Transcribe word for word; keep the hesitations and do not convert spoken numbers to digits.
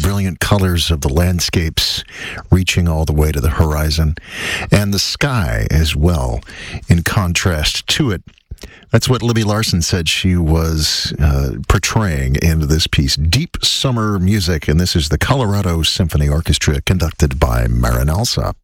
brilliant colors of the landscapes reaching all the way to the horizon, and the sky as well, in contrast to it. That's what Libby Larsen said she was uh, portraying in this piece, Deep Summer Music, and this is the Colorado Symphony Orchestra, conducted by Marin Alsop.